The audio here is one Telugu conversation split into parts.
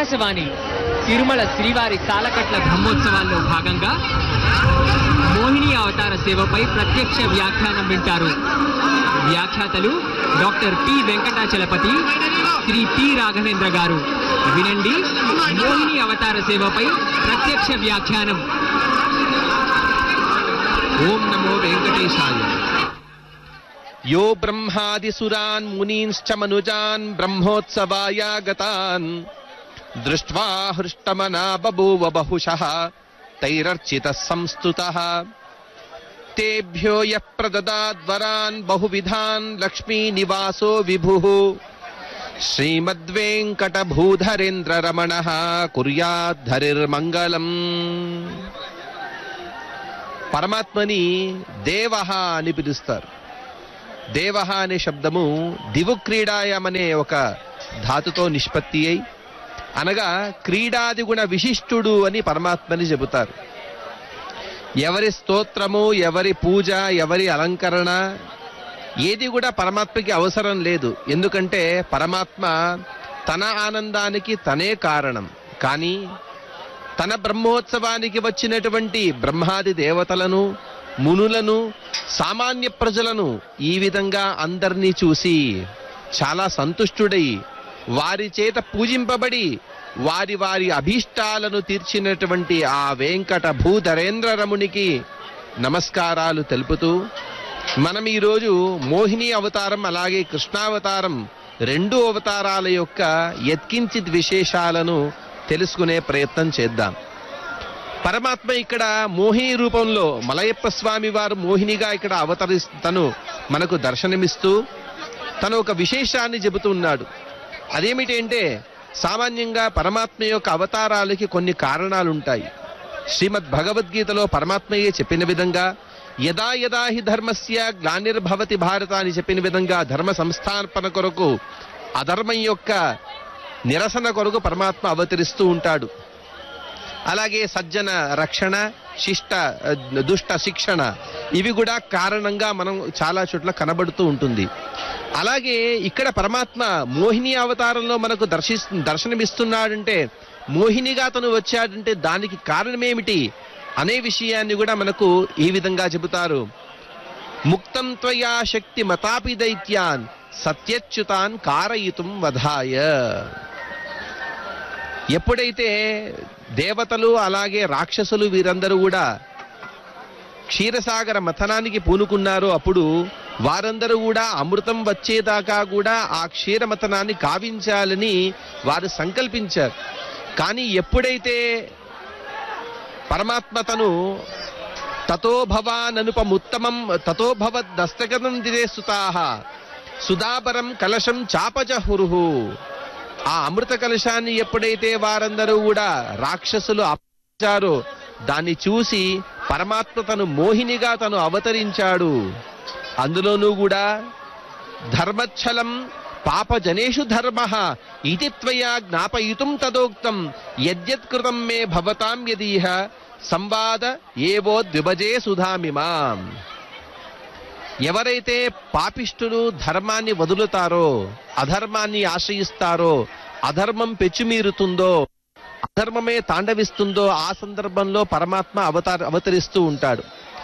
ఆకాశవాణి తిరుమల శ్రీవారి సాలకట్ల బ్రహ్మోత్సవాల్లో భాగంగా మోహిని అవతార సేవపై ప్రత్యక్ష వ్యాఖ్యానం వింటారు. వ్యాఖ్యాతలు doctor P Venkatachalapathi, Shri P Raghavendra గారు. వినండి మోహిని అవతార సేవపై ప్రత్యక్ష వ్యాఖ్యానం. ఓం నమో వెంకటేశాయ. యో బ్రహ్మాదిసురాన్ మునీంశ్చ మనుజాన్ బ్రహ్మోత్సవాయాగతాన్ దృష్ట్వా హృష్టమనా బభూవ బహుశః తైరర్చితః సంస్తుతః తేభ్యో యః ప్రదదాద్వరాన్ బహువిధాన్ లక్ష్మీ నివాసో విభుః శ్రీమద్వేంకటభూధరేంద్ర రమణః కుర్యాద్ధరిర్మంగళం. పరమాత్మని దేవః అని పిలుస్తారు. దేవః అనే శబ్దము దివుక్రీడాయం అనే ఒక ధాతుతో నిష్పత్తి అయి, అనగా క్రీడాది గుణ విశిష్టుడు అని పరమాత్మని చెబుతారు. ఎవరి స్తోత్రము, ఎవరి పూజ, ఎవరి అలంకరణ ఏది కూడా పరమాత్మకి అవసరం లేదు. ఎందుకంటే పరమాత్మ తన ఆనందానికి తనే కారణం. కానీ తన బ్రహ్మోత్సవానికి వచ్చినటువంటి బ్రహ్మాది దేవతలను, మునులను, సామాన్య ప్రజలను ఈ విధంగా అందరినీ చూసి చాలా సంతుష్టుడై వారి చేత పూజింపబడి వారి వారి అభీష్టాలను తీర్చినటువంటి ఆ వెంకట భూధరేంద్ర రమునికి నమస్కారాలు తెలుపుతూ, మనం ఈరోజు మోహిని అవతారం అలాగే కృష్ణావతారం రెండు అవతారాల యొక్క యత్కించిత్ విశేషాలను తెలుసుకునే ప్రయత్నం చేద్దాం. పరమాత్మ ఇక్కడ మోహిని రూపంలో మలయప్ప స్వామి వారు మోహినిగా ఇక్కడ తను మనకు దర్శనమిస్తూ తను ఒక విశేషాన్ని చెబుతున్నాడు. అదేమిటంటే సామాన్యంగా పరమాత్మ యొక్క అవతారాలకి కొన్ని కారణాలుంటాయి. శ్రీమద్ భగవద్గీతలో పరమాత్మయే చెప్పిన విధంగా యదా యదా హి ధర్మస్య గ్లానిర్భవతి భారత అని చెప్పిన విధంగా ధర్మ సంస్థాపన కొరకు, అధర్మం యొక్క నిరసన కొరకు పరమాత్మ అవతరిస్తూ ఉంటాడు. అలాగే సజ్జన రక్షణ, దుష్ట శిక్షణ ఇవి కూడా కారణంగా మనం చాలా చోట్ల కనబడుతూ ఉంటుంది. అలాగే ఇక్కడ పరమాత్మ మోహిని అవతారంలో మనకు దర్శనమిస్తున్నాడంటే, మోహినిగా తను వచ్చాడంటే దానికి కారణమేమిటి అనే విషయాన్ని కూడా మనకు ఈ విధంగా చెబుతారు. ముక్తం త్వయా శక్తి మతాపి దైత్యాన్ సత్యచ్యుతాన్ కారయితుం వధాయ. ఎప్పుడైతే దేవతలు అలాగే రాక్షసులు వీరందరూ కూడా క్షీరసాగర మథనానికి పూనుకున్నారో అప్పుడు వారందరూ కూడా అమృతం వచ్చేదాకా కూడా ఆ క్షీరమథనాన్ని కావించాలని వారు సంకల్పించారు. కానీ ఎప్పుడైతే పరమాత్మ తను తతో భవాననుపముత్తమం తతో భవద్దస్తగతం దిదే సుతాః సుధాపరం కలశం చాపజహురుహు, ఆ అమృత కలశాన్ని ఎప్పుడైతే వారందరూ కూడా రాక్షసులు అపచారో దాన్ని చూసి పరమాత్మ తను మోహినిగా తను అవతరించాడు. అందులోనూ కూడా ధర్మచ్ఛలం పాపజనేషు ధర్మః ఇతి త్వయా జ్ఞాపయితుం తదోక్తం యద్యత్కృతం మే భవతాం యదీహ సంవాద ఏవో ద్విభజే సుధామిమాం. ఎవరైతే పాపిష్టులు ధర్మాన్ని వదులుతారో, అధర్మాన్ని ఆశ్రయిస్తారో, అధర్మం పెచ్చుమీరుతుందో, అధర్మమే తాండవిస్తుందో ఆ సందర్భంలో పరమాత్మ అవతరిస్తూ ఉంటాడు.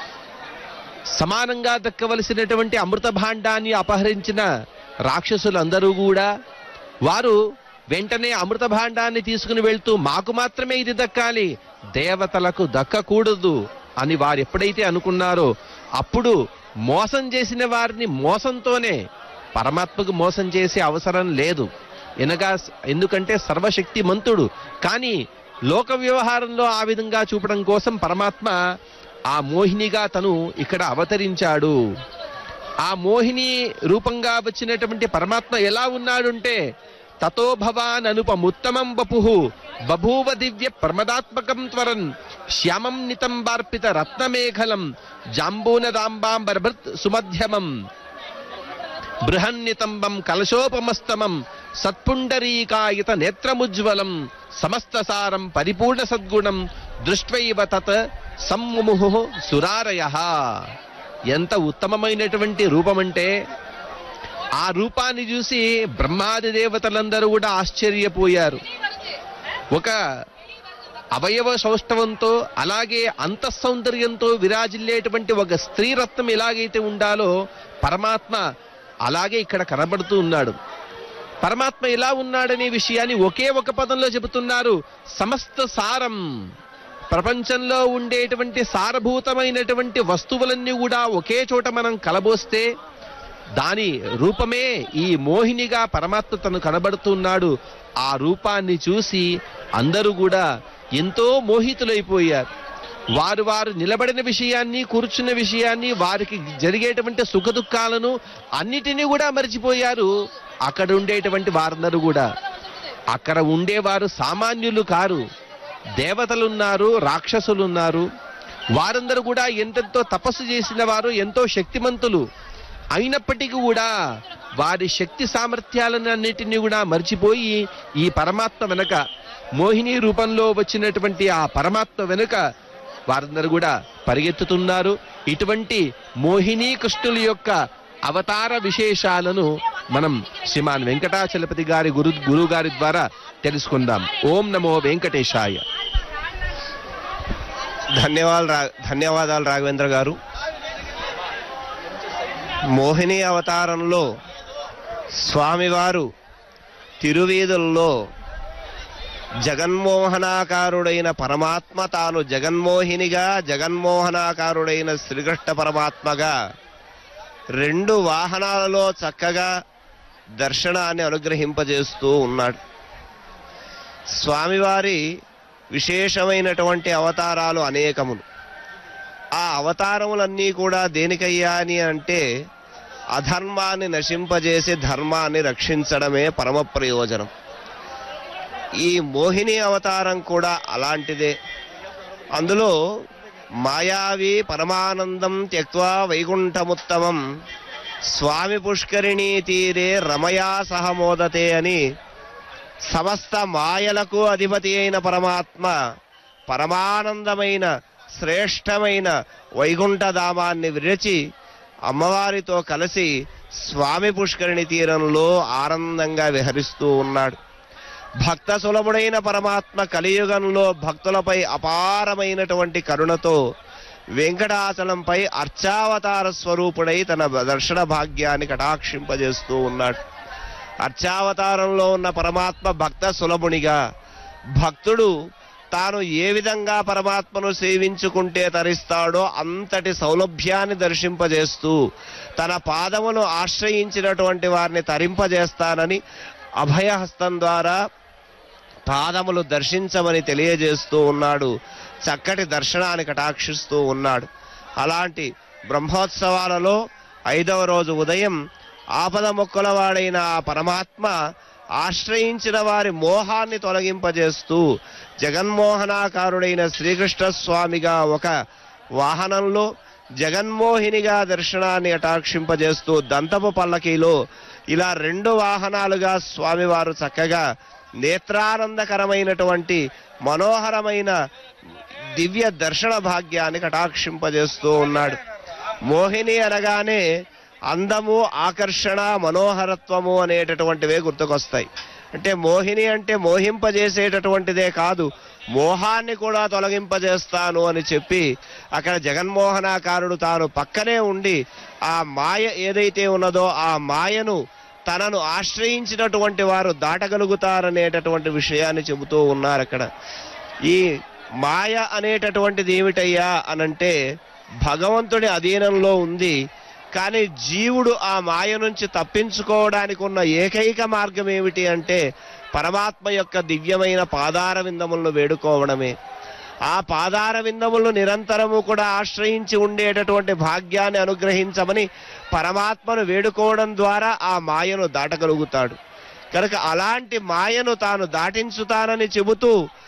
సమానంగా దక్కవలసినటువంటి అమృత భాండాన్ని అపహరించిన రాక్షసులందరూ కూడా వారు వెంటనే అమృత భాండాన్ని తీసుకుని వెళ్తూ మాకు మాత్రమే ఇది దక్కాలి, దేవతలకు దక్కకూడదు అని వారు ఎప్పుడైతే అనుకున్నారో అప్పుడు మోసం చేసిన వారిని మోసంతోనే, పరమాత్మకు మోసం చేసే అవసరం లేదు ఎందుకంటే సర్వశక్తిమంతుడు. కానీ లోక వ్యవహారంలో ఆ విధంగా చూపడం కోసం పరమాత్మ ఆ మోహినిగా తను ఇక్కడ అవతరించాడు. ఆ మోహిని రూపంగా వచ్చినటువంటి పరమాత్మ ఎలా ఉన్నాడుంటే తతో భవాన్ అనుపముత్తమం వపుః బభూవ దివ్య ప్రమదాత్మకం త్వరన్ శ్యామం నితంబార్పిత రత్నమేఖలం జాంబూనదాంబాంబర్భృత్ సుమధ్యమం బృహన్నితంబం కలశోపమస్తమం సత్పుండరీకాయత నేత్రముజ్వలం సమస్తసారం పరిపూర్ణ సద్గుణం దృష్ట్వైవ తత్ సమ్ముముహు సురారయః. ఎంత ఉత్తమమైనటువంటి రూపమంటే ఆ రూపాన్ని చూసి బ్రహ్మాది దేవతలందరూ కూడా ఆశ్చర్యపోయారు. ఒక అవయవ సౌష్ఠవంతో అలాగే అంతఃసౌందర్యంతో విరాజిల్లేటువంటి ఒక స్త్రీరత్నం ఎలాగైతే ఉండాలో పరమాత్మ అలాగే ఇక్కడ కనబడుతూ ఉన్నాడు. పరమాత్మ ఎలా ఉన్నాడనే విషయాన్ని ఒకే ఒక పదంలో చెబుతున్నారు, సమస్త సారం. ప్రపంచంలో ఉండేటువంటి సారభూతమైనటువంటి వస్తువులన్నీ కూడా ఒకే చోట మనం కలబోస్తే దాని రూపమే ఈ మోహినిగా పరమాత్మ తను కనబడుతున్నాడు. ఆ రూపాన్ని చూసి అందరూ కూడా ఎంతో మోహితులైపోయారు. వారు నిలబడిన విషయాన్ని, కూర్చున్న విషయాన్ని, వారికి జరిగేటువంటి సుఖ దుఃఖాలను అన్నిటినీ కూడా మర్చిపోయారు. అక్కడ ఉండేటువంటి వారందరూ కూడా, అక్కడ ఉండేవారు సామాన్యులు కారు, దేవతలున్నారు, రాక్షసులున్నారు. వారందరూ కూడా ఎంతెంతో తపస్సు చేసిన వారు, ఎంతో శక్తిమంతులు. అయినప్పటికీ కూడా వారి శక్తి సామర్థ్యాలను అన్నిటినీ కూడా మర్చిపోయి ఈ పరమాత్మ వెనుక, మోహిని రూపంలో వచ్చినటువంటి ఆ పరమాత్మ వెనుక వారందరూ కూడా పరిగెత్తుతున్నారు. ఇటువంటి మోహిని కృష్ణుల యొక్క అవతార విశేషాలను మనం శ్రీమాన్ వెంకటాచలపతి గారి గురువు గారి ద్వారా తెలుసుకుందాం. ఓం నమో వెంకటేశాయ. ధన్యవాదాలు రాఘవేంద్ర గారు. మోహిని అవతారంలో స్వామివారు తిరువీధుల్లో జగన్మోహనాకారుడైన పరమాత్మ తాను జగన్మోహినిగా, జగన్మోహనాకారుడైన శ్రీకృష్ణ పరమాత్మగా 2 వాహనాలలో చక్కగా దర్శనాన్ని అనుగ్రహింపజేస్తూ ఉన్నాడు. స్వామివారి విశేషమైనటువంటి అవతారాలు అనేకములు. ఆ అవతారములన్నీ కూడా దేనికయ్యా అని అంటే అధర్మాన్ని నశింపజేసి ధర్మాన్ని రక్షించడమే పరమ ప్రయోజనం. ఈ మోహిని అవతారం కూడా అలాంటిదే. అందులో మాయావి పరమానందం త్యక్వా వైకుంఠముత్తమం స్వామి పుష్కరిణీ తీరే రమయా సహమోదతే అని సమస్త మాయలకు అధిపతి అయిన పరమాత్మ పరమానందమైన శ్రేష్టమైన వైకుంఠధామాన్ని విరచి అమ్మవారితో కలిసి స్వామి పుష్కరిణి తీరంలో ఆనందంగా విహరిస్తూ ఉన్నాడు. భక్త సులభుడైన పరమాత్మ కలియుగంలో భక్తులపై అపారమైనటువంటి కరుణతో వెంకటాచలంపై అర్చావతార స్వరూపుడై తన దర్శన భాగ్యాన్ని కటాక్షింపజేస్తూ ఉన్నాడు. అర్చావతారంలో ఉన్న పరమాత్మ భక్త సులభునిగా, భక్తుడు తాను ఏ విధంగా పరమాత్మను సేవించుకుంటే తరిస్తాడో అంతటి సౌలభ్యాన్ని దర్శింపజేస్తూ తన పాదమును ఆశ్రయించినటువంటి వారిని తరింపజేస్తానని అభయహస్తం ద్వారా పాదములు దర్శించమని తెలియజేస్తూ ఉన్నాడు. చక్కటి దర్శనాన్ని కటాక్షిస్తూ ఉన్నాడు. అలాంటి బ్రహ్మోత్సవాలలో 5వ రోజు ఉదయం ఆపద మొక్కలవాడైన ఆ పరమాత్మ ఆశ్రయించిన వారి మోహాన్ని తొలగింపజేస్తూ జగన్మోహనాకారుడైన శ్రీకృష్ణ స్వామిగా ఒక వాహనంలో, జగన్మోహినిగా దర్శనాన్ని కటాక్షింపజేస్తూ దంతపు పల్లకీలో ఇలా 2 వాహనాలుగా స్వామివారు చక్కగా నేత్రానందకరమైనటువంటి మనోహరమైన దివ్య దర్శన భాగ్యాన్ని కటాక్షింపజేస్తూ ఉన్నాడు. మోహిని అనగానే అందము, ఆకర్షణ, మనోహరత్వము అనేటటువంటివే గుర్తుకొస్తాయి. అంటే మోహిని అంటే మోహింపజేసేటటువంటిదే కాదు, మోహాన్ని కూడా తొలగింపజేస్తాను అని చెప్పి అక్కడ జగన్మోహనాకారుడు తాను పక్కనే ఉండి ఆ మాయ ఏదైతే ఉన్నదో ఆ మాయను తనను ఆశ్రయించినటువంటి వారు దాటగలుగుతారనేటటువంటి విషయాన్ని చెబుతూ ఉన్నారు. అక్కడ ఈ మాయ అనేటటువంటిది ఏమిటయ్యా అనంటే భగవంతుడి అధీనంలో ఉంది. కానీ జీవుడు ఆ మాయ నుంచి తప్పించుకోవడానికి ఉన్న ఏకైక మార్గం ఏమిటి అంటే పరమాత్మ యొక్క దివ్యమైన పాదార విందములను వేడుకోవడమే. ఆ పాదార విందములను నిరంతరము కూడా ఆశ్రయించి ఉండేటటువంటి భాగ్యాన్ని అనుగ్రహించమని పరమాత్మను వేడుకోవడం ద్వారా ఆ మాయను దాటగలుగుతాడు. కనుక అలాంటి మాయను తాను దాటించుతానని చెబుతూ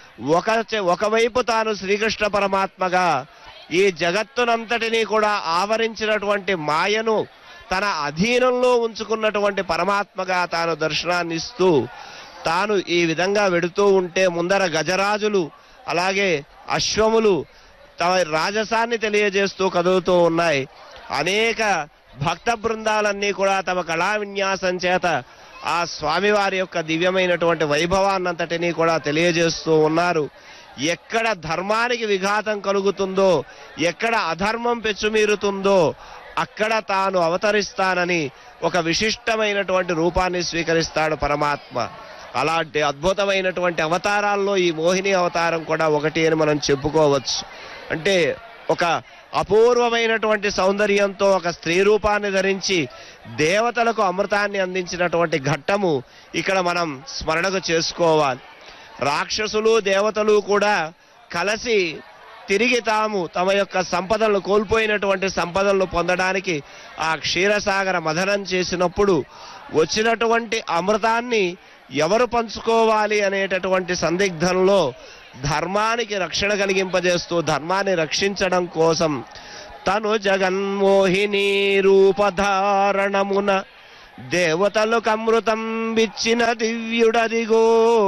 ఒకవైపు తాను శ్రీకృష్ణ పరమాత్మగా ఈ జగత్తునంతటినీ కూడా ఆవరించినటువంటి మాయను తన అధీనంలో ఉంచుకున్నటువంటి పరమాత్మగా తాను దర్శనాన్ని ఇస్తూ తాను ఈ విధంగా వెడుతూ ఉంటే ముందర గజరాజులు అలాగే అశ్వములు తమ రాజసాన్ని తెలియజేస్తూ కదులుతూ ఉన్నాయి. అనేక భక్త బృందాలన్నీ కూడా తమ కళా విన్యాసం చేత ఆ స్వామివారి యొక్క దివ్యమైనటువంటి వైభవాన్నంతటినీ కూడా తెలియజేస్తూ ఉన్నారు. ఎక్కడ ధర్మానికి విఘాతం కలుగుతుందో, ఎక్కడ అధర్మం పెచ్చుమీరుతుందో అక్కడ తాను అవతరిస్తానని ఒక విశిష్టమైనటువంటి రూపాన్ని స్వీకరిస్తాడు పరమాత్మ. అలాంటి అద్భుతమైనటువంటి అవతారాల్లో ఈ మోహిని అవతారం కూడా ఒకటి అని మనం చెప్పుకోవచ్చు. అంటే ఒక అపూర్వమైనటువంటి సౌందర్యంతో ఒక స్త్రీ రూపాన్ని ధరించి దేవతలకు అమృతాన్ని అందించినటువంటి ఘట్టము ఇక్కడ మనం స్మరణకు చేసుకోవాలి. రాక్షసులు దేవతలు కూడా కలిసి తిరిగి తమ యొక్క సంపదలను, కోల్పోయినటువంటి సంపదలను పొందడానికి ఆ క్షీరసాగర మథనం చేసినప్పుడు వచ్చినటువంటి అమృతాన్ని ఎవరు పంచుకోవాలి అనేటటువంటి సందిగ్ధంలో ధర్మానికి రక్షణ కలిగింపజేస్తూ ధర్మాన్ని రక్షించడం కోసం తను జగన్మోహిని రూపధారణమున దేవతలకు అమృతం బిచ్చిన దివ్యుడదిగో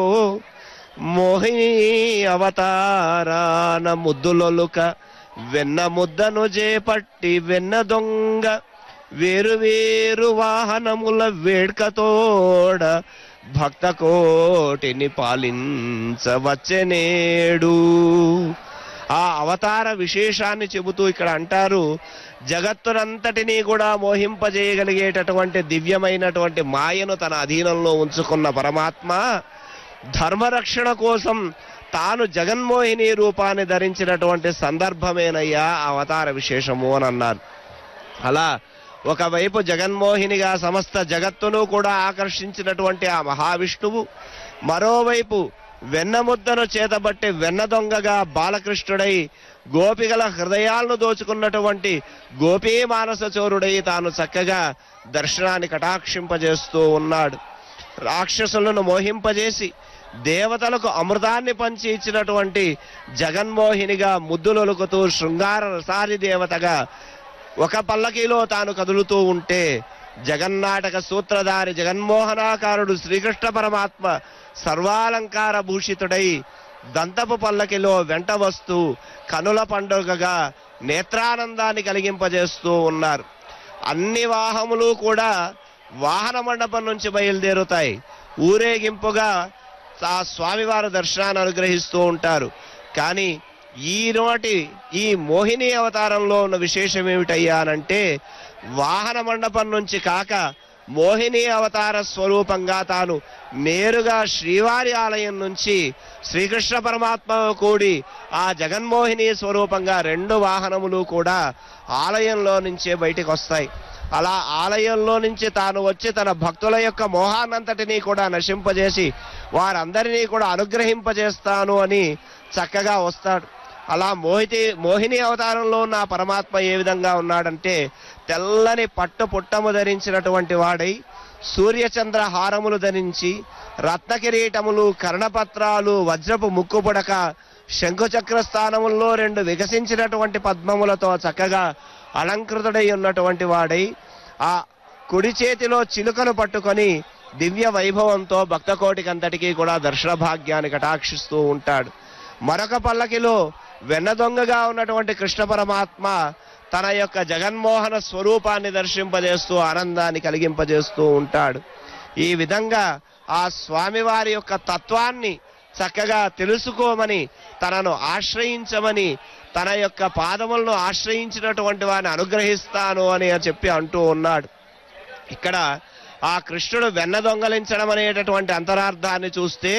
మోహిని అవతారాన ముద్దులొలుక వెన్న ముద్దను చేపట్టి వెన్న దొంగ వేరు వేరు వాహనముల వేడ్కతోడ భక్త కోటిని పాలించవచ్చెనేడు. ఆ అవతార విశేషాన్ని చెబుతూ ఇక్కడ అంటారు, జగత్తునంతటినీ కూడా మోహింపజేయగలిగేటటువంటి దివ్యమైనటువంటి మాయను తన అధీనంలో ఉంచుకున్న పరమాత్మ ధర్మరక్షణ కోసం తాను జగన్మోహిని రూపాన్ని ధరించినటువంటి సందర్భమేనయ్యా అవతార విశేషము అని అన్నారు. అలా ఒకవైపు జగన్మోహినిగా సమస్త జగత్తును కూడా ఆకర్షించినటువంటి ఆ మహావిష్ణువు, మరోవైపు వెన్నముద్దను చేతబట్టి వెన్న దొంగగా బాలకృష్ణుడై గోపికల హృదయాలను దోచుకున్నటువంటి గోపీ మానస చోరుడై తాను చక్కగా దర్శనాన్ని కటాక్షింపజేస్తూ ఉన్నాడు. రాక్షసులను మోహింపజేసి దేవతలకు అమృతాన్ని పంచి ఇచ్చినటువంటి జగన్మోహినిగా ముద్దులొలుకుతూ శృంగార రసారి దేవతగా ఒక పల్లకీలో తాను కదులుతూ ఉంటే జగన్నాటక సూత్రధారి జగన్మోహనాకారుడు శ్రీకృష్ణ పరమాత్మ సర్వాలంకార భూషితుడై దంతపు పల్లకిలో వెంట వస్తూ కనుల పండుగగా నేత్రానందాన్ని కలిగింపజేస్తూ ఉన్నారు. అన్ని వాహములు కూడా వాహన మండపం నుంచి బయలుదేరుతాయి. ఊరేగింపుగా ఆ స్వామివారి దర్శనాన్ని అనుగ్రహిస్తూ ఉంటారు. కానీ ఈ మోహిని అవతారంలో ఉన్న విశేషం ఏమిటయ్యా అనంటే, వాహన మండపం నుంచి కాక మోహిని అవతార స్వరూపంగా తాను నేరుగా శ్రీవారి ఆలయం నుంచి శ్రీకృష్ణ పరమాత్మ కూడి ఆ జగన్మోహిని స్వరూపంగా రెండు వాహనములు కూడా ఆలయంలో నుంచే బయటికి వస్తాయి. అలా ఆలయంలో నుంచి తాను వచ్చి తన భక్తుల యొక్క మోహాన్నంతటినీ కూడా నశింపజేసి వారందరినీ కూడా అనుగ్రహింపజేస్తాను అని చక్కగా వస్తాడు. అలా మోహిని అవతారంలో ఉన్న పరమాత్మ ఏ విధంగా ఉన్నాడంటే, తెల్లని పట్టు పుట్టము ధరించినటువంటి వాడై సూర్యచంద్ర హారములు ధరించి రత్న కిరీటములు, కర్ణపత్రాలు, వజ్రపు ముక్కు పుడక, శంఖుచక్ర స్థానముల్లో రెండు వికసించినటువంటి పద్మములతో చక్కగా అలంకృతుడై ఉన్నటువంటి వాడై ఆ కుడి చేతిలో చిలుకను పట్టుకొని దివ్య వైభవంతో భక్త కోటికంతటికీ కూడా దర్శన భాగ్యాన్ని కటాక్షిస్తూ ఉంటాడు. మరొక పల్లకిలో వెన్న దొంగగా ఉన్నటువంటి కృష్ణ పరమాత్మ తన యొక్క జగన్మోహన స్వరూపాన్ని దర్శింపజేస్తూ ఆనందాన్ని కలిగింపజేస్తూ ఉంటాడు. ఈ విధంగా ఆ స్వామివారి యొక్క తత్వాన్ని చక్కగా తెలుసుకోమని, తనను ఆశ్రయించమని, తన యొక్క పాదములను ఆశ్రయించినటువంటి వారిని అనుగ్రహిస్తాను అని చెప్పి అంటూ ఉన్నాడు. ఇక్కడ ఆ కృష్ణుడు వెన్న దొంగలించడం అనేటటువంటి అంతరార్థాన్ని చూస్తే,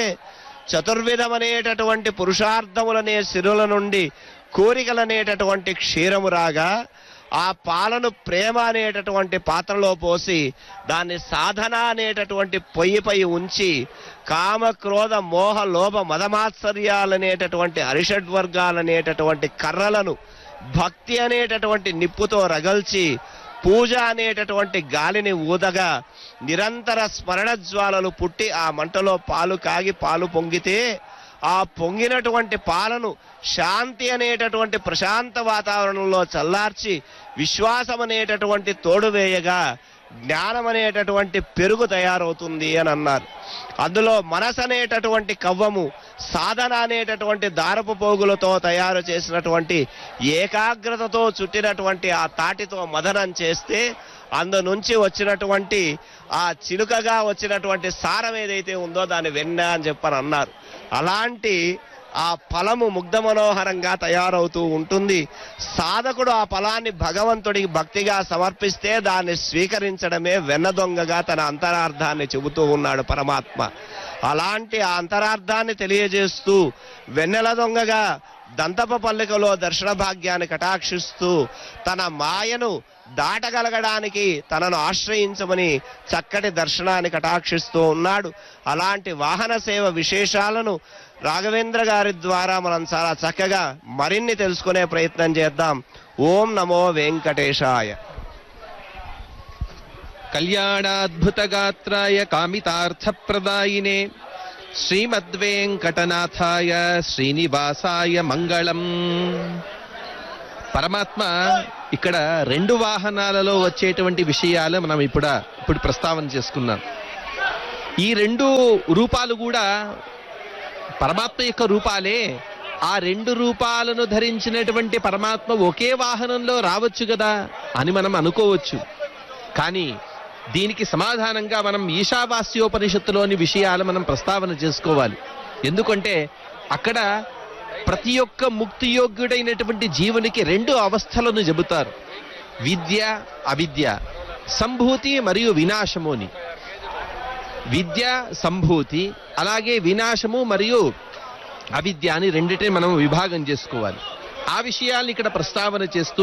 చతుర్విధమనేటటువంటి పురుషార్థములనే సిరుల నుండి కోరికలనేటటువంటి క్షీరము రాగా ఆ పాలను ప్రేమ అనేటటువంటి పాత్రలో పోసి దాన్ని సాధన అనేటటువంటి పొయ్యిపై ఉంచి కామ క్రోధ మోహ లోభ మదమాత్సర్యాలనేటటువంటి అరిషడ్వర్గాలనేటటువంటి కర్రలను భక్తి అనేటటువంటి నిప్పుతో రగల్చి పూజ అనేటటువంటి గాలిని ఊదగా నిరంతర స్మరణ జ్వాలలు పుట్టి ఆ మంటలో పాలు కాగి పాలు పొంగితే ఆ పొంగినటువంటి పాలను శాంతి అనేటటువంటి ప్రశాంత వాతావరణంలో చల్లార్చి విశ్వాసం అనేటటువంటి తోడు వేయగా జ్ఞానం అనేటటువంటి పెరుగు తయారవుతుంది అని అన్నారు. అందులో మనసు అనేటటువంటి కవ్వము, సాధన అనేటటువంటి దారపు పోగులతో తయారు చేసినటువంటి ఏకాగ్రతతో చుట్టినటువంటి ఆ తాటితో మదనం చేస్తే అందు నుంచి వచ్చినటువంటి ఆ చిలుకగా వచ్చినటువంటి సారం ఏదైతే ఉందో దాన్ని వెన్న అని చెప్పని అన్నారు. అలాంటి ఆ ఫలము ముగ్ధ మనోహరంగా తయారవుతూ ఉంటుంది. సాధకుడు ఆ ఫలాన్ని భగవంతుడికి భక్తిగా సమర్పిస్తే దాన్ని స్వీకరించడమే వెన్న దొంగగా తన అంతరార్థాన్ని చెబుతూ ఉన్నాడు పరమాత్మ. అలాంటి ఆ అంతరార్థాన్ని తెలియజేస్తూ వెన్నెల దొంగగా దంతప పల్లికలో దర్శన భాగ్యాన్ని కటాక్షిస్తూ తన మాయను దాటగలగడానికి తనను ఆశ్రయించమని చక్కటి దర్శనాన్ని కటాక్షిస్తూ ఉన్నాడు. అలాంటి వాహన సేవ విశేషాలను రాఘవేంద్ర గారి ద్వారా మనం చాలా చక్కగా మరిన్ని తెలుసుకునే ప్రయత్నం చేద్దాం. ఓం నమో వెంకటేశాయ. కళ్యాణాద్భుతగాత్రాయ కామితార్థప్రదాయినే శ్రీమద్వేంకటనాథాయ శ్రీనివాసాయ మంగళం. పరమాత్మ ఇక్కడ 2 వాహనాలలో వచ్చేటువంటి విషయాలు మనం ఇప్పుడు ప్రస్తావన చేసుకున్నాం. ఈ 2 రూపాలు కూడా పరమాత్మ యొక్క రూపాలే. ఆ 2 రూపాలను ధరించినటువంటి పరమాత్మ ఒకే వాహనంలో రావచ్చు కదా అని మనం అనుకోవచ్చు. కానీ దీనికి సమాధానంగా మనం ఈశావాస్యోపనిషత్తులోని విషయాలు మనం ప్రస్తావన చేసుకోవాలి. ఎందుకంటే అక్కడ ప్రతి ఒక్క ముక్తియోగ్యుడైనటువంటి జీవునికి 2 అవస్థలను చెబుతారు. విద్య, అవిద్య, సంభూతి మరియు వినాశము అని. విద్య, సంభూతి, అలాగే వినాశము మరియు అవిద్య అని రెండిటిని మనం విభాగం చేసుకోవాలి. ఆ విషయాల్ని ఇక్కడ ప్రస్తావన చేస్తూ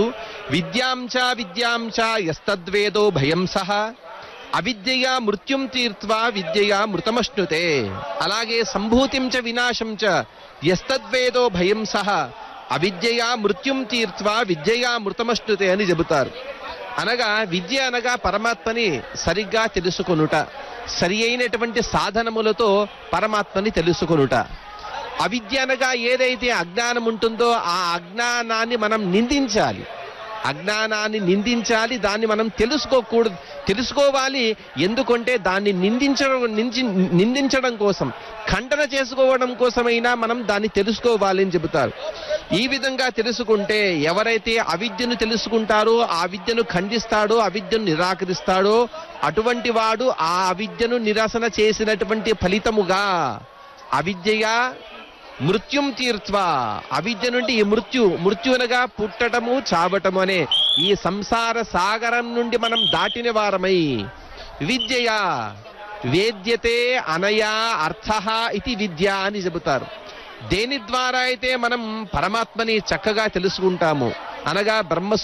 విద్యాంచ యస్తద్వేదో భయం సహ అవిద్యయా మృత్యుం తీర్త్వా విద్యయా మృతమశ్నుతే. అలాగే సంభూతిం చ వినాశం చ యస్తద్వేదో భయం సహ అవిద్యయా మృత్యుం తీర్త్వా విద్యయా మృతమశ్నుతే అని చెబుతారు. అనగా విద్య అనగా పరమాత్మని సరిగ్గా తెలుసుకొనుట, సరి అయినటువంటి సాధనములతో పరమాత్మని తెలుసుకొనుట. అవిద్య అనగా ఏదైతే అజ్ఞానం ఉంటుందో ఆ అజ్ఞానాన్ని మనం నిందించాలి. అజ్ఞానాన్ని నిందించాలి, దాన్ని మనం తెలుసుకోవాలి. ఎందుకంటే దాన్ని నిందించడం కోసం, ఖండన చేసుకోవడం కోసమైనా మనం దాన్ని తెలుసుకోవాలి అని చెబుతారు. ఈ విధంగా తెలుసుకుంటే ఎవరైతే అవిద్యను తెలుసుకుంటారో, ఆ విద్యను ఖండిస్తాడో, అవిద్యను నిరాకరిస్తాడో అటువంటి వాడు ఆ అవిద్యను నిరసన చేసినటువంటి ఫలితముగా అవిద్యగా మృత్యుం తీర్త్వా, అవిద్య నుండి ఈ మృత్యునగా పుట్టటము చావటము అనే ఈ సంసార సాగరం నుండి మనం దాటిన వారమై విద్యయా వేద్యతే అనయా అర్థః ఇది విద్య అని చెబుతారు. దేని ద్వారా అయితే మనం పరమాత్మని చక్కగా తెలుసుకుంటాము అనగా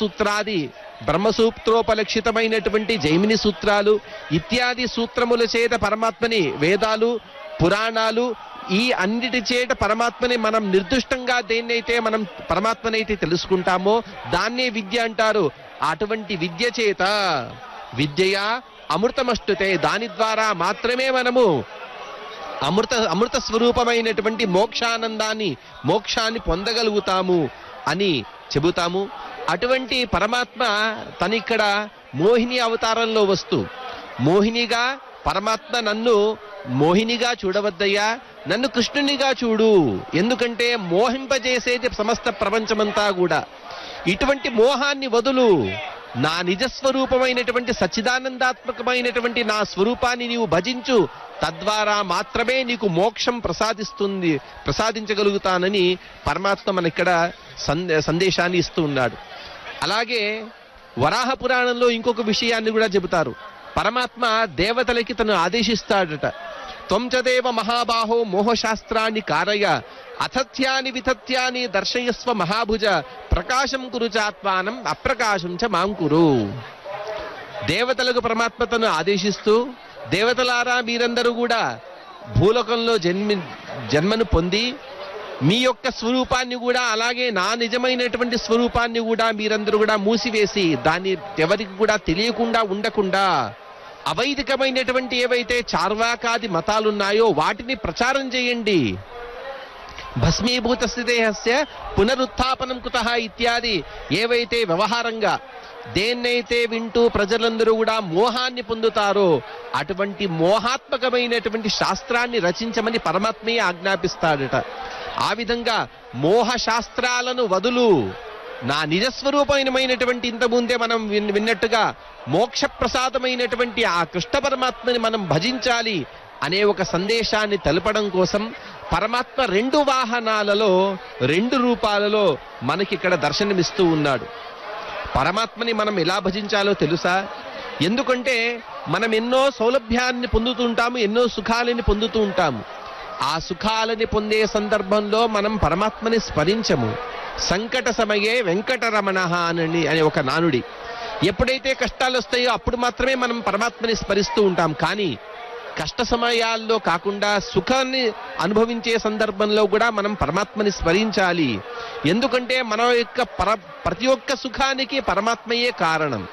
బ్రహ్మసూత్రోపలక్షితమైనటువంటి జైమిని సూత్రాలు ఇత్యాది సూత్రముల చేత పరమాత్మని, వేదాలు, పురాణాలు, ఈ అన్నిటి చేత పరమాత్మని మనం నిర్దిష్టంగా దేన్నైతే మనం పరమాత్మనైతే తెలుసుకుంటామో దాన్నే విద్య అంటారు. అటువంటి విద్య చేత విద్యయా అమృతమష్టుతే, దాని ద్వారా మాత్రమే మనము అమృత స్వరూపమైనటువంటి మోక్షాన్ని పొందగలుగుతాము అని చెబుతాము. అటువంటి పరమాత్మ తనిక్కడ మోహిని అవతారంలో వస్తూ మోహినిగా పరమాత్మ నన్ను మోహినిగా చూడవద్దయ్యా, నన్ను కృష్ణునిగా చూడు, ఎందుకంటే మోహింపజేసేది సమస్త ప్రపంచమంతా కూడా. ఇటువంటి మోహాన్ని వదులు, నా నిజస్వరూపమైనటువంటి సచ్చిదానందాత్మకమైనటువంటి నా స్వరూపాన్ని నీవు భజించు, తద్వారా మాత్రమే నీకు మోక్షం ప్రసాదించగలుగుతానని పరమాత్మ మనకిక్కడ సందేశాన్ని ఇస్తూ ఉన్నాడు. అలాగే వరాహ పురాణంలో ఇంకొక విషయాన్ని కూడా చెబుతారు. పరమాత్మ దేవతలకి తను ఆదేశిస్తాడట. త్వంచదేవ మహాబాహో మోహశాస్త్రాన్ని కారయ అతథ్యాని వితథ్యాని దర్శయస్వ మహాభుజ ప్రకాశం కురు చాత్మానం అప్రకాశం చ మాంకురు. దేవతలకు పరమాత్మ తను ఆదేశిస్తూ, దేవతలారా మీరందరూ కూడా భూలోకంలో జన్మను పొంది మీ యొక్క స్వరూపాన్ని కూడా, అలాగే నా నిజమైనటువంటి స్వరూపాన్ని కూడా మీరందరూ కూడా మూసివేసి దాన్ని ఎవరికి కూడా తెలియకుండా ఉండకుండా అవైదికమైనటువంటి ఏవైతే చార్వాకాది మతాలున్నాయో వాటిని ప్రచారం చేయండి. భస్మీభూత స్థితేహస్య పునరుత్థాపనం కుతః ఇత్యాది ఏవైతే వ్యవహారంగా దేన్నైతే వింటూ ప్రజలందరూ కూడా మోహాన్ని పొందుతారో అటువంటి మోహాత్మకమైనటువంటి శాస్త్రాన్ని రచించమని పరమాత్మే ఆజ్ఞాపిస్తాడట. ఆ విధంగా మోహ శాస్త్రాలను వదులు, నా నిజస్వరూపమైనటువంటి ఇంతకుముందే మనం విన్నట్టుగా మోక్ష ప్రసాదమైనటువంటి ఆ కృష్ణ పరమాత్మని మనం భజించాలి అనే ఒక సందేశాన్ని తెలపడం కోసం పరమాత్మ 2 వాహనాలలో 2 రూపాలలో మనకిక్కడ దర్శనమిస్తూ ఉన్నాడు. పరమాత్మని మనం ఎలా భజించాలో తెలుసా? ఎందుకంటే మనం ఎన్నో సౌలభ్యాన్ని పొందుతూ ఉంటాము, ఎన్నో సుఖాలని పొందుతూ ఉంటాము. ఆ సుఖాలని పొందే సందర్భంలో మనం పరమాత్మని స్మరించము. సంకట సమయే వెంకటరమణ అనే ఒక నానుడి. ఎప్పుడైతే కష్టాలు వస్తాయో అప్పుడు మాత్రమే మనం పరమాత్మని స్మరిస్తూ ఉంటాం. కానీ కష్ట సమయాల్లో కాకుండా సుఖాన్ని అనుభవించే సందర్భంలో కూడా మనం పరమాత్మని స్మరించాలి. ఎందుకంటే మన యొక్క ప్రతి ఒక్క సుఖానికి పరమాత్మయే కారణం.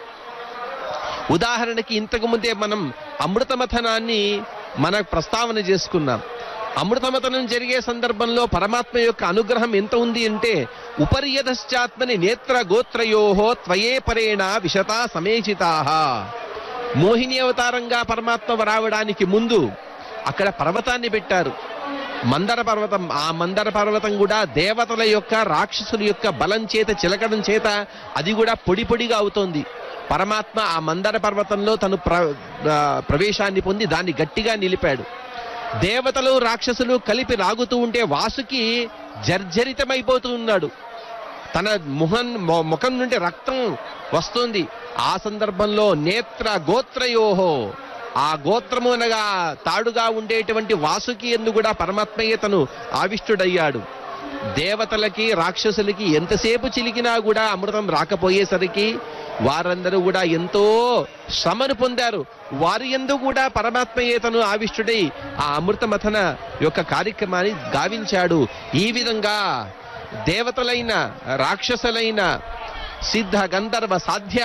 ఉదాహరణకి ఇంతకు ముందే మనం అమృతమథనాన్ని మన ప్రస్తావన చేసుకున్నాం. అమృతమథనం జరిగే సందర్భంలో పరమాత్మ యొక్క అనుగ్రహం ఎంత ఉంది అంటే ఉపర్యదశ్చాత్మని నేత్ర గోత్రయోహో త్వయే పరేణ విశతా సమేచితాః. మోహిని అవతారంగా పరమాత్మ రావడానికి ముందు అక్కడ పర్వతాన్ని పెట్టారు, మందర పర్వతం. ఆ మందర పర్వతం కూడా దేవతల యొక్క రాక్షసుల యొక్క బలం చేత చిలకడం చేత అది కూడా పొడి పొడిగా అవుతోంది. పరమాత్మ ఆ మందర పర్వతంలో తను ప్రవేశాన్ని పొంది దాన్ని గట్టిగా నిలిపాడు. దేవతలు రాక్షసులు కలిపి లాగుతూ ఉంటే వాసుకి జర్జరితమైపోతూ ఉన్నాడు. తన ముఖం నుండి రక్తం వస్తుంది. ఆ సందర్భంలో నేత్ర గోత్రయోహో, ఆ గోత్రము అనగా తాడుగా ఉండేటువంటి వాసుకి ఎందు కూడా పరమాత్మయే తను ఆవిష్టుడయ్యాడు. దేవతలకి రాక్షసులకి ఎంతసేపు చిలికినా కూడా అమృతం రాకపోయేసరికి వారందరూ కూడా ఎంతో శ్రమను పొందారు. వారి యందు కూడా పరమాత్మయే తను ఆవిష్టుడై ఆ అమృతమథన యొక్క కార్యక్రమాన్ని గావించాడు. ఈ విధంగా దేవతలైన రాక్షసులైన సిద్ధ గంధర్వ సాధ్య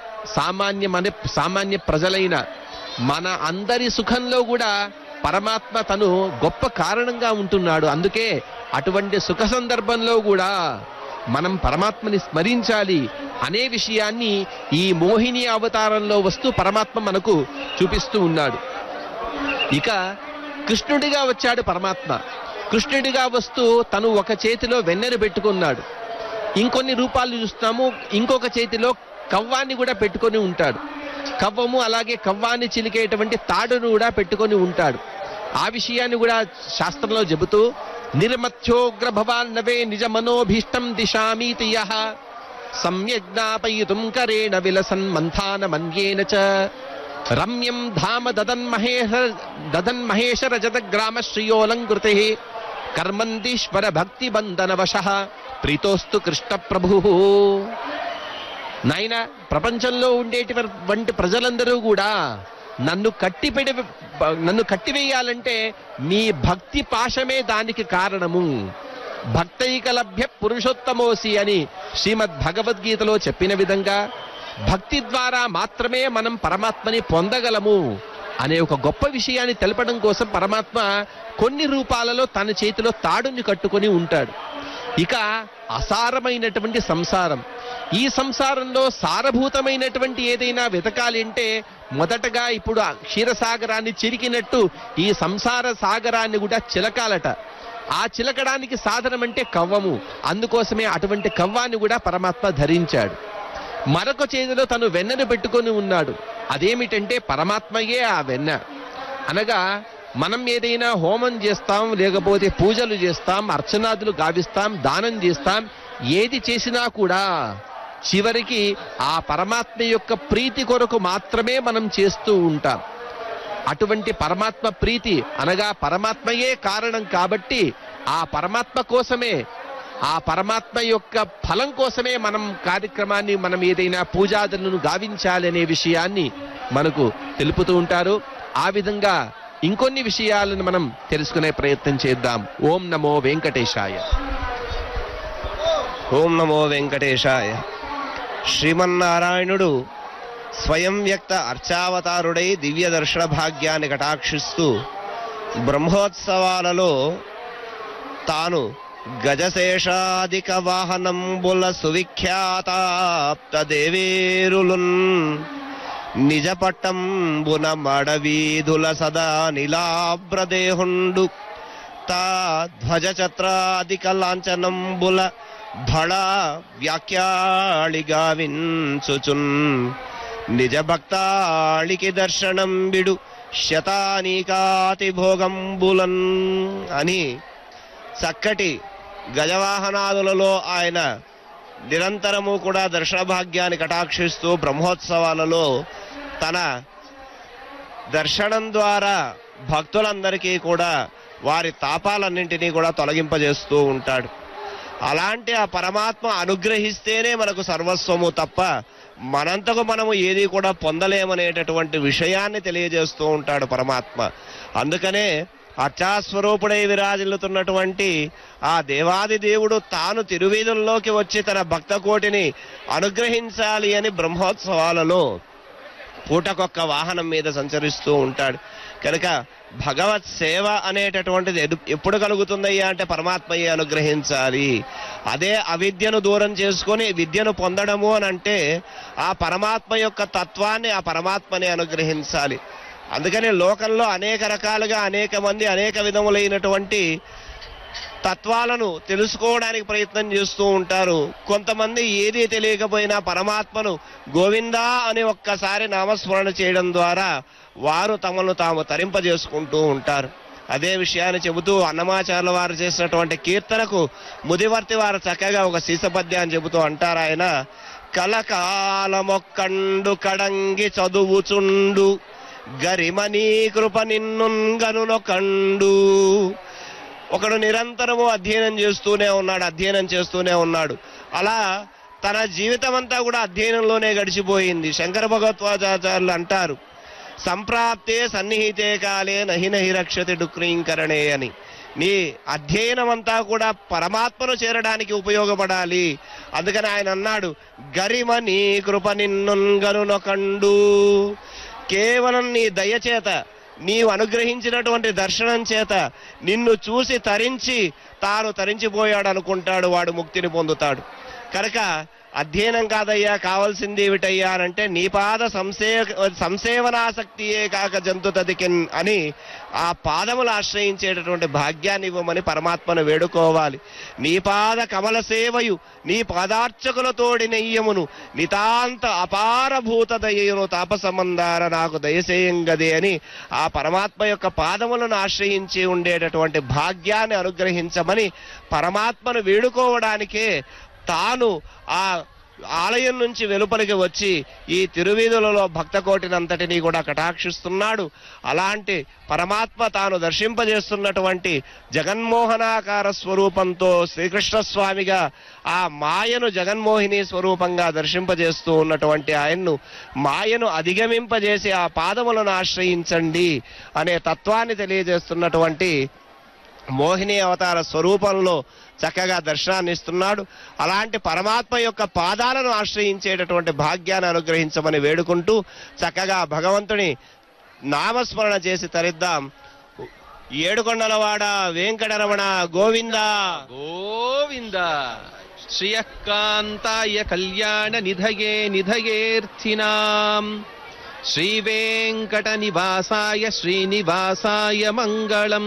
సామాన్య ప్రజలైన మన అందరి సుఖంలో కూడా పరమాత్మ తను గొప్ప కారణంగా ఉంటున్నాడు. అందుకే అటువంటి సుఖ సందర్భంలో కూడా మనం పరమాత్మని స్మరించాలి అనే విషయాన్ని ఈ మోహిని అవతారంలో వస్తూ పరమాత్మ మనకు చూపిస్తూ ఉన్నాడు. ఇక కృష్ణుడిగా వచ్చాడు పరమాత్మ. కృష్ణుడిగా వస్తూ తను ఒక చేతిలో వెన్నెను పెట్టుకున్నాడు. ఇంకొన్ని రూపాలు చూస్తాము, ఇంకొక చేతిలో కవ్వాన్ని కూడా పెట్టుకొని ఉంటాడు. కవ్వము అలాగే కవ్వాన్ని చిలికేటువంటి తాడును కూడా పెట్టుకొని ఉంటాడు. ఆ విషయాన్ని కూడా శాస్త్రంలో చెబుతూ నిర్మథ్యోగ్ర భవాన్నవే నిజ మనోభీష్టం దిశామీతి యః సమ్యజ్ఞాపయితుం కరేణ విలసన్ మంథాన మన్యేన చ రమ్యం ధామ దదన్ మహేశ రజత గ్రామ శ్రియోలంకృతే కర్మందీశ్వర భక్తి బంధన వశః ప్రీతోస్తు కృష్ణ ప్రభు. నాయన, ప్రపంచంలో ఉండేటువంటి ప్రజలందరూ కూడా నన్ను కట్టివేయాలంటే మీ భక్తి పాశమే దానికి కారణము. భక్తైకలభ్య పురుషోత్తమోసి అని శ్రీమద్ భగవద్గీతలో చెప్పిన విధంగా భక్తి ద్వారా మాత్రమే మనం పరమాత్మని పొందగలము అనే ఒక గొప్ప విషయాన్ని తెలపడం కోసం పరమాత్మ కొన్ని రూపాలలో తన చేతిలో తాడుని కట్టుకొని ఉంటాడు. ఇక అసారమైనటువంటి సంసారం, ఈ సంసారంలో సారభూతమైనటువంటి ఏదైనా వెతకాలి అంటే మొదటగా ఇప్పుడు క్షీరసాగరాన్ని చిరికినట్టు ఈ సంసార సాగరాన్ని కూడా చిలకాలట. ఆ చిలకడానికి సాధనం అంటే కవ్వము. అందుకోసమే అటువంటి కవ్వాన్ని కూడా పరమాత్మ ధరించాడు. మరొక చేతిలో తను వెన్నను పెట్టుకొని ఉన్నాడు. అదేమిటంటే పరమాత్మయే ఆ వెన్న. అనగా మనం ఏదైనా హోమం చేస్తాం, లేకపోతే పూజలు చేస్తాం, అర్చనాదులు గావిస్తాం, దానం చేస్తాం, ఏది చేసినా కూడా చివరికి ఆ పరమాత్మ యొక్క ప్రీతి కొరకు మాత్రమే మనం చేస్తూ ఉంటాం. అటువంటి పరమాత్మ ప్రీతి అనగా పరమాత్మయే కారణం కాబట్టి ఆ పరమాత్మ కోసమే, ఆ పరమాత్మ యొక్క ఫలం కోసమే మనం కార్యక్రమాన్ని, మనం ఏదైనా పూజాదులను గావించాలి అనే విషయాన్ని మనకు తెలుపుతూ ఉంటారు. ఆ విధంగా ఇంకొన్ని విషయాలను మనం తెలుసుకునే ప్రయత్నం చేద్దాం. ఓం నమో వెంకటేశాయ. ఓం నమో వెంకటేశాయ. శ్రీమన్నారాయణుడు స్వయం వ్యక్త అర్చావతారుడై దివ్య దర్శన భాగ్యాన్ని కటాక్షిస్తూ బ్రహ్మోత్సవాలలో తాను గజశేషాధిక వాహనంబుల సువిఖ్యాతాప్త దేవేరులున్ నిజపట్టంబున మడవీధుల సదా నిలాబ్రదేహుండు తా ధ్వజ ఛత్రాధిక లాంఛనంబుల భళ వ్యాఖ్యాళిగా వించుచున్ నిజ భక్తాళికి దర్శనం బిడు శతానీకాతి భోగంబులన్ అని చక్కటి గజవాహనాదులలో ఆయన నిరంతరము కూడా దర్శన భాగ్యాన్ని కటాక్షిస్తూ బ్రహ్మోత్సవాలలో తన దర్శనం ద్వారా భక్తులందరికీ కూడా వారి తాపాలన్నింటినీ కూడా తొలగింపజేస్తూ ఉంటాడు. అలాంటి ఆ పరమాత్మ అనుగ్రహిస్తేనే మనకు సర్వస్వము తప్ప మనంతకు మనము ఏది కూడా పొందలేమనేటటువంటి విషయాన్ని తెలియజేస్తూ ఉంటాడు పరమాత్మ. అందుకనే అర్చాస్వరూపుడై విరాజిల్లుతున్నటువంటి ఆ దేవాది దేవుడు తాను తిరువీధుల్లోకి వచ్చి తన భక్త కోటిని అనుగ్రహించాలి అని బ్రహ్మోత్సవాలలో పూటకొక్క వాహనం మీద సంచరిస్తూ ఉంటాడు. కనుక భగవత్ సేవ అనేటటువంటిది ఎప్పుడు కలుగుతుందయ్యా అంటే పరమాత్మయ్యే అనుగ్రహించాలి. అదే అవిద్యను దూరం చేసుకొని విద్యను పొందడము అని అంటే ఆ పరమాత్మ యొక్క తత్వాన్ని ఆ పరమాత్మని అనుగ్రహించాలి. అందుకని లోకంలో అనేక రకాలుగా అనేక మంది అనేక విధములైనటువంటి తత్వాలను తెలుసుకోవడానికి ప్రయత్నం చేస్తూ ఉంటారు. కొంతమంది ఏదీ తెలియకపోయినా పరమాత్మను గోవిందా అని ఒక్కసారి నామస్మరణ చేయడం ద్వారా వారు తమను తాము తరింపజేసుకుంటూ ఉంటారు. అదే విషయాన్ని చెబుతూ అన్నమాచార్యుల వారు చేసినటువంటి కీర్తనకు ముదివర్తి వారు చక్కగా ఒక శీసపద్యాన్ని చెబుతూ అంటారు ఆయన, కలకాలమొక్కండు కడంగి చదువుచుండు గరిమనీ కృప నిన్నుంగనునొకండు. ఒకడు నిరంతరము అధ్యయనం చేస్తూనే ఉన్నాడు. అలా తన జీవితం అంతా కూడా అధ్యయనంలోనే గడిచిపోయింది. శంకర భగవత్పాదాచార్యులు అంటారు, సంప్రాప్తే సన్నిహితే కాలే నహి నహి రక్షతి డుక్రీంకరణే అని. నీ అధ్యయనం అంతా కూడా పరమాత్మను చేరడానికి ఉపయోగపడాలి. అందుకని ఆయన అన్నాడు, గరిమ నీ కృప నిన్నుంగనునొకండు. కేవలం నీ దయచేత నీవు అనుగ్రహించినటువంటి దర్శనం చేత నిన్ను చూసి తరించి తాను తరించిపోయాడు అనుకుంటాడు, వాడు ముక్తిని పొందుతాడు. కనుక అధ్యయనం కాదయ్యా, కావాల్సింది ఏమిటయ్యా అనంటే నీ పాద సంసేవనాసక్తియే కాక జంతు తదికిన్ అని ఆ పాదములు ఆశ్రయించేటటువంటి భాగ్యాన్ని ఇవ్వమని పరమాత్మను వేడుకోవాలి. నీ పాద కమల సేవయు నీ పాదార్చకులతోడి నెయ్యమును నితాంత అపారభూత దయ్యను తాపసమందార నాకు దయసేయంగదే అని ఆ పరమాత్మ యొక్క పాదములను ఆశ్రయించి ఉండేటటువంటి భాగ్యాన్ని అనుగ్రహించమని పరమాత్మను వేడుకోవడానికే తాను ఆ ఆలయం నుంచి వెలుపలికి వచ్చి ఈ తిరువీధులలో భక్త కోటినంతటినీ కూడా కటాక్షిస్తున్నాడు. అలాంటి పరమాత్మ తాను దర్శింపజేస్తున్నటువంటి జగన్మోహనాకార స్వరూపంతో శ్రీకృష్ణస్వామిగా ఆ మాయను జగన్మోహిని స్వరూపంగా దర్శింపజేస్తూ ఉన్నటువంటి ఆయన్ను మాయను అధిగమింపజేసి ఆ పాదములను ఆశ్రయించండి అనే తత్వాన్ని తెలియజేస్తున్నటువంటి మోహిని అవతార స్వరూపంలో చక్కగా దర్శనాన్ని ఇస్తున్నాడు. అలాంటి పరమాత్మ యొక్క పాదాలను ఆశ్రయించేటటువంటి భాగ్యాన్ని అనుగ్రహించమని వేడుకుంటూ చక్కగా భగవంతుని నామస్మరణ చేసి తరిద్దాం. ఏడుకొండలవాడ వెంకటరమణ గోవింద గోవింద. శ్రియకాంతాయ కళ్యాణ నిధయే నిధయేర్థినాం శ్రీ వెంకట నివాసాయ శ్రీనివాసాయ మంగళం.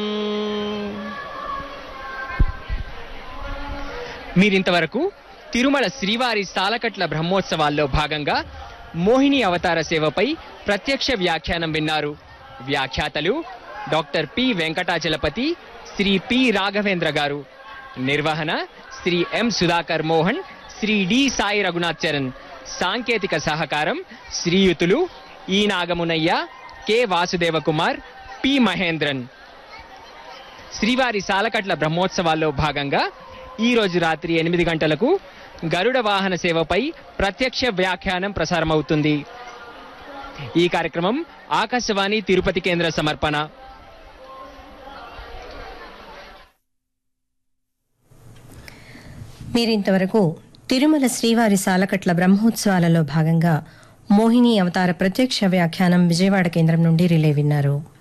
మీరింతవరకు తిరుమల శ్రీవారి సాలకట్ల బ్రహ్మోత్సవాల్లో భాగంగా మోహిని అవతార సేవపై ప్రత్యక్ష వ్యాఖ్యానం విన్నారు. వ్యాఖ్యాతలు doctor P Venkatachalapathi, Shri P Raghavendra గారు. నిర్వహణ శ్రీ ఎం సుధాకర్ మోహన్, శ్రీ డి సాయి రఘునాథ్ చరణ్. సాంకేతిక సహకారం శ్రీయుతులు ఈ నాగమునయ్య, కె వాసుదేవ కుమార్, పి మహేంద్రన్. శ్రీవారి సాలకట్ల బ్రహ్మోత్సవాల్లో భాగంగా ఈ రోజు రాత్రి 8 గంటలకు గరుడ వాహన సేవపై ప్రత్యక్ష వ్యాఖ్యానం ప్రసారమవుతుంది. ఈ కార్యక్రమం ఆకాశవాణి తిరుపతి కేంద్ర సమర్పణ. మీరింతవరకు తిరుమల శ్రీవారి సాలకట్ల బ్రహ్మోత్సవాలలో భాగంగా మోహిని అవతార ప్రత్యక్ష వ్యాఖ్యానం విజయవాడ కేంద్రం నుండి రిలే విన్నారు.